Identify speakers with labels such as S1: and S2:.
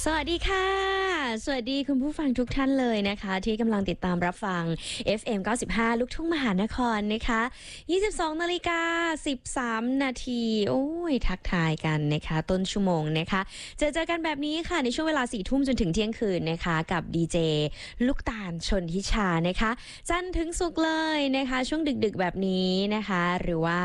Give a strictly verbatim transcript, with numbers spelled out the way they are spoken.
S1: สวัสดีค่ะสวัสดีคุณผู้ฟังทุกท่านเลยนะคะที่กำลังติดตามรับฟัง เอฟ เอ็ม เก้าสิบห้า ลูกทุ่งมหานครนะคะยี่สิบสองนาฬิกาสิบสามนาทีโอ้ยทักทายกันนะคะต้นชั่วโมงนะคะเจอเจอกันแบบนี้ค่ะในช่วงเวลาสี่ทุ่มจนถึงเที่ยงคืนนะคะกับดีเจลูกตาลชนทิชานะคะจันทร์ถึงศุกร์เลยนะคะช่วงดึกๆแบบนี้นะคะหรือว่า